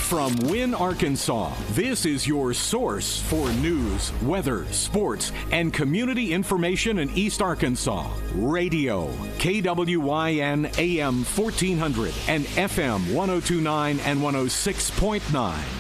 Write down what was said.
From Wynne, Arkansas, this is your source for news, weather, sports, and community information in East Arkansas. Radio, KWYN AM 1400 and FM 1029 and 106.9.